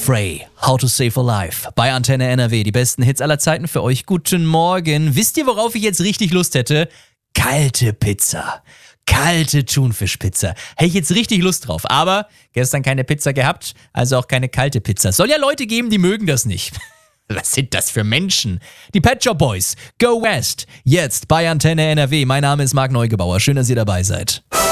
Frey, How to Save a Life bei Antenne NRW. Die besten Hits aller Zeiten für euch. Guten Morgen. Wisst ihr, worauf ich jetzt richtig Lust hätte? Kalte Pizza. Kalte Thunfischpizza. Hätte ich jetzt richtig Lust drauf. Aber gestern keine Pizza gehabt, also auch keine kalte Pizza. Soll ja Leute geben, die mögen das nicht. Was sind das für Menschen? Die Pet Shop Boys. Go West. Jetzt bei Antenne NRW. Mein Name ist Marc Neugebauer. Schön, dass ihr dabei seid.